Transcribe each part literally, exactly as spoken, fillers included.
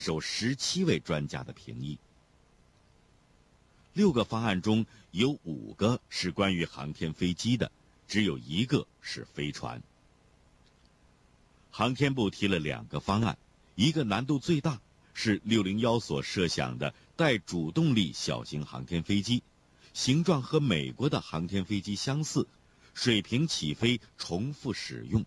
受十七位专家的评议。六个方案中有五个是关于航天飞机的，只有一个是飞船。航天部提了两个方案，一个难度最大，是六零一所设想的带主动力小型航天飞机，形状和美国的航天飞机相似，水平起飞，重复使用。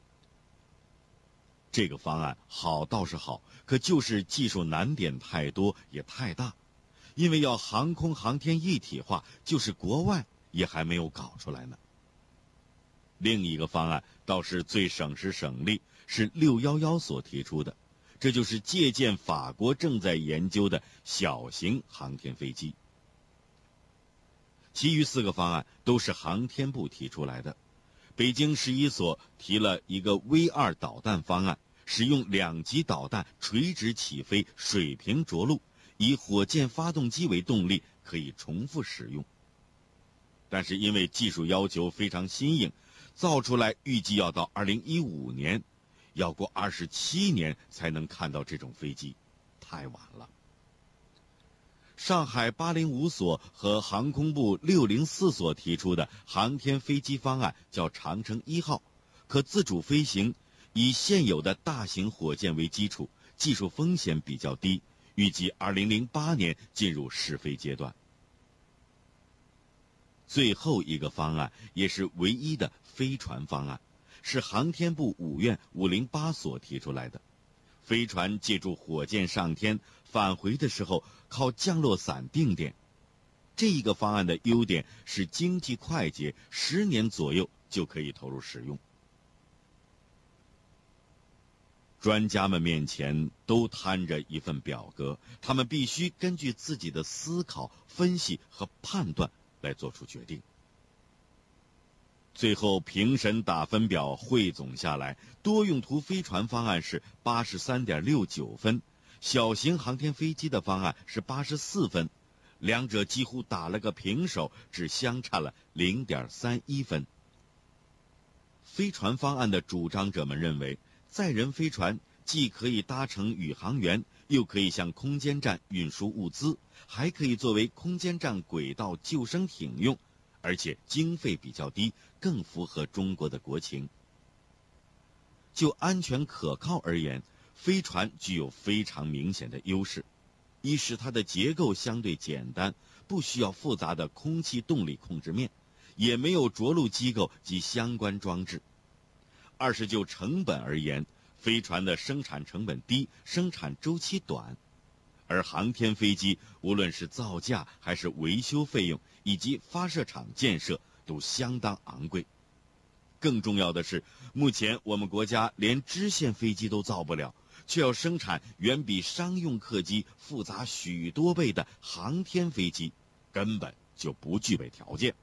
这个方案好倒是好，可就是技术难点太多也太大，因为要航空航天一体化，就是国外也还没有搞出来呢。另一个方案倒是最省时省力，是六一一所提出的，这就是借鉴法国正在研究的小型航天飞机。其余四个方案都是航天部提出来的。北京十一所提了一个 V 二 导弹方案，使用两级导弹垂直起飞，水平着陆，以火箭发动机为动力，可以重复使用。但是因为技术要求非常新颖，造出来预计要到二零一五年，要过二十七年才能看到这种飞机，太晚了。上海八零五所和航空部六零四所提出的航天飞机方案叫长征一号，可自主飞行，以现有的大型火箭为基础，技术风险比较低，预计二零零八年进入试飞阶段。最后一个方案也是唯一的飞船方案，是航天部五院五零八所提出来的。飞船借助火箭上天，返回的时候靠降落伞定点。这一个方案的优点是经济快捷，十年左右就可以投入使用。专家们面前都摊着一份表格，他们必须根据自己的思考、分析和判断来做出决定。最后评审打分表汇总下来，多用途飞船方案是 八十三点六九分，小型航天飞机的方案是八十四分，两者几乎打了个平手，只相差了 零点三一分。飞船方案的主张者们认为，载人飞船既可以搭乘宇航员，又可以向空间站运输物资，还可以作为空间站轨道救生艇用，而且经费比较低，更符合中国的国情。就安全可靠而言，飞船具有非常明显的优势。一是它的结构相对简单，不需要复杂的空气动力控制面，也没有着陆机构及相关装置。二是就成本而言，飞船的生产成本低，生产周期短，而航天飞机无论是造价还是维修费用以及发射场建设都相当昂贵。更重要的是，目前我们国家连支线飞机都造不了，却要生产远比商用客机复杂许多倍的航天飞机，根本就不具备条件。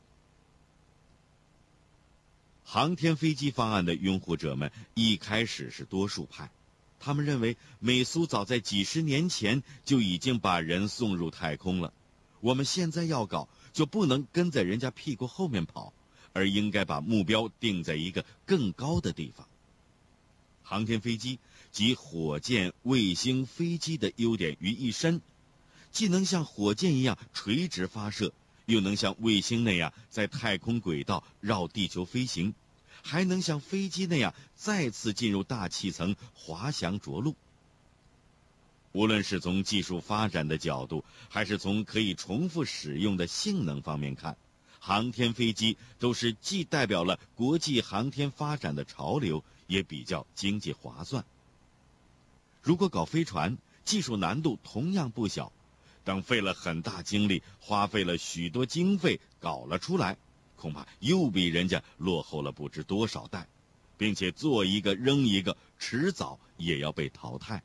航天飞机方案的拥护者们一开始是多数派，他们认为美苏早在几十年前就已经把人送入太空了，我们现在要搞就不能跟在人家屁股后面跑，而应该把目标定在一个更高的地方。航天飞机集火箭、卫星、飞机的优点于一身，既能像火箭一样垂直发射，又能像卫星那样在太空轨道绕地球飞行，还能像飞机那样再次进入大气层滑翔着陆。无论是从技术发展的角度，还是从可以重复使用的性能方面看，航天飞机都是既代表了国际航天发展的潮流，也比较经济划算。如果搞飞船，技术难度同样不小，等费了很大精力，花费了许多经费搞了出来，恐怕又比人家落后了不知多少代，并且做一个扔一个，迟早也要被淘汰。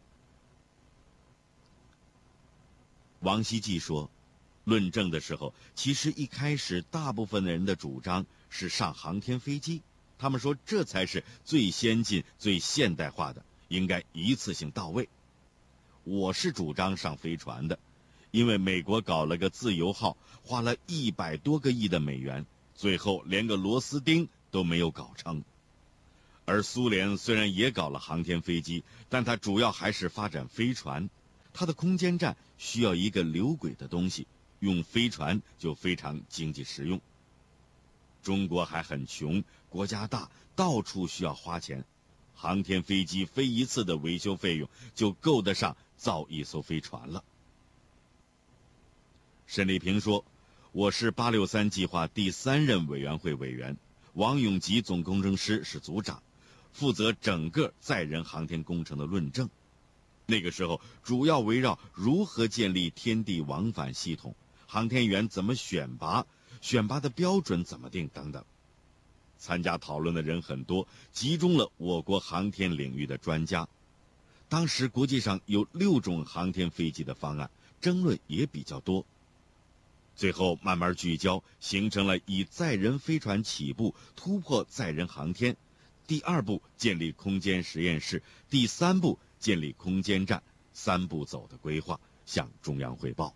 王希季说，论证的时候，其实一开始大部分的人的主张是上航天飞机，他们说这才是最先进、最现代化的，应该一次性到位。我是主张上飞船的，因为美国搞了个自由号，花了一百多个亿的美元，最后连个螺丝钉都没有搞成。而苏联虽然也搞了航天飞机，但它主要还是发展飞船， 它的空间站需要一个流轨的东西，用飞船就非常经济实用。中国还很穷，国家大，到处需要花钱，航天飞机飞一次的维修费用就够得上造一艘飞船了。沈立平说，我是八六三计划第三任委员会委员，王永吉总工程师是组长，负责整个载人航天工程的论证。那个时候主要围绕如何建立天地往返系统，航天员怎么选拔，选拔的标准怎么定等等。参加讨论的人很多，集中了我国航天领域的专家。当时国际上有六种航天飞机的方案，争论也比较多。最后慢慢聚焦，形成了以载人飞船起步，突破载人航天，第二步建立空间实验室，第三步建立空间站，三步走的规划，向中央汇报。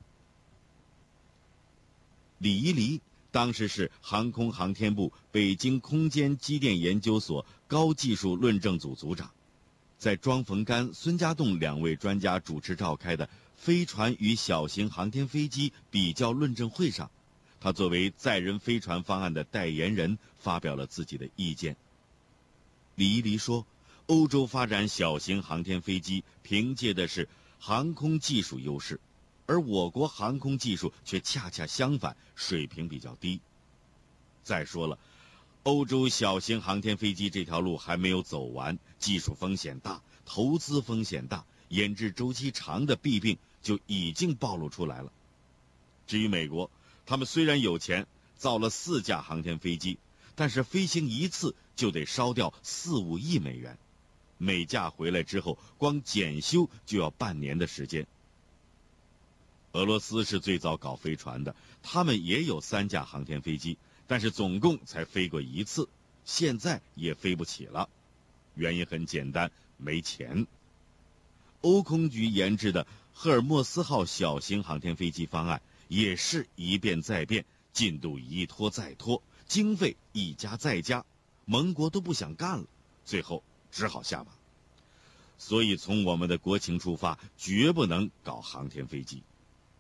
李一黎当时是航空航天部北京空间机电研究所高技术论证组组长，在庄逢干、孙家栋两位专家主持召开的飞船与小型航天飞机比较论证会上，他作为载人飞船方案的代言人发表了自己的意见。李一黎说，欧洲发展小型航天飞机凭借的是航空技术优势，而我国航空技术却恰恰相反，水平比较低。再说了，欧洲小型航天飞机这条路还没有走完，技术风险大，投资风险大，研制周期长的弊病就已经暴露出来了。至于美国，他们虽然有钱，造了四架航天飞机，但是飞行一次就得烧掉四五亿美元，每架回来之后，光检修就要半年的时间。俄罗斯是最早搞飞船的，他们也有三架航天飞机，但是总共才飞过一次，现在也飞不起了。原因很简单，没钱。欧空局研制的赫尔墨斯号小型航天飞机方案也是一变再变，进度一拖再拖，经费一加再加，盟国都不想干了，最后只好下马。所以从我们的国情出发，绝不能搞航天飞机。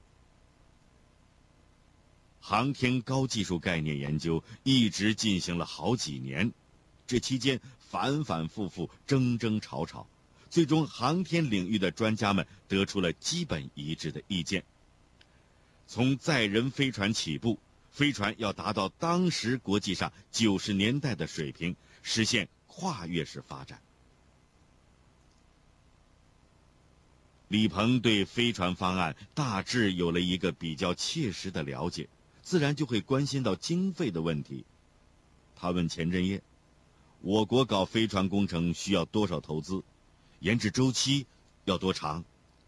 航天高技术概念研究一直进行了好几年，这期间反反复复，争争吵吵，最终航天领域的专家们得出了基本一致的意见。从载人飞船起步，飞船要达到当时国际上九十年代的水平，实现跨越式发展。李鹏对飞船方案大致有了一个比较切实的了解，自然就会关心到经费的问题。他问钱振业，我国搞飞船工程需要多少投资？研制周期要多长？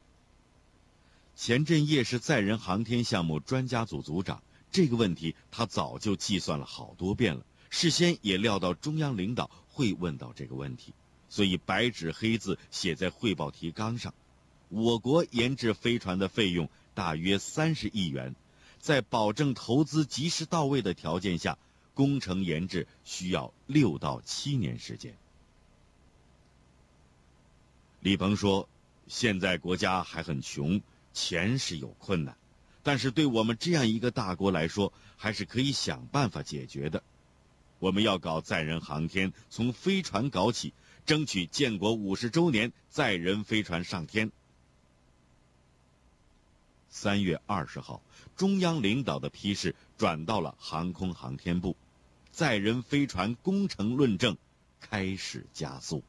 钱振业是载人航天项目专家组组长，这个问题他早就计算了好多遍了，事先也料到中央领导会问到这个问题，所以白纸黑字写在汇报提纲上。我国研制飞船的费用大约三十亿元，在保证投资及时到位的条件下，工程研制需要六到七年时间。李鹏说，现在国家还很穷，钱是有困难，但是对我们这样一个大国来说，还是可以想办法解决的。我们要搞载人航天，从飞船搞起，争取建国五十周年载人飞船上天。三月二十号，中央领导的批示转到了航空航天部，载人飞船工程论证开始加速。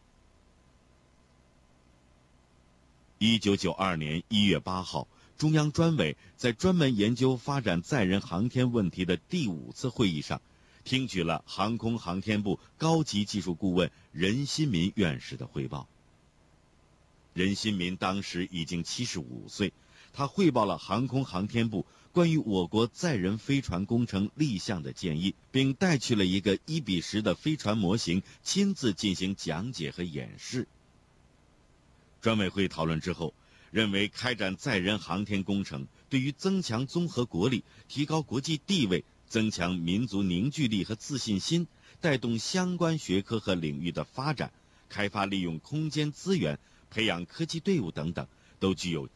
一九九二年一月八号，中央专委在专门研究发展载人航天问题的第五次会议上，听取了航空航天部高级技术顾问任新民院士的汇报。任新民当时已经七十五岁，他汇报了航空航天部关于我国载人飞船工程立项的建议，并带去了一个一比十的飞船模型，亲自进行讲解和演示。专委会讨论之后，认为开展载人航天工程对于增强综合国力、提高国际地位、增强民族凝聚力和自信心，带动相关学科和领域的发展，开发利用空间资源，培养科技队伍等等，都具有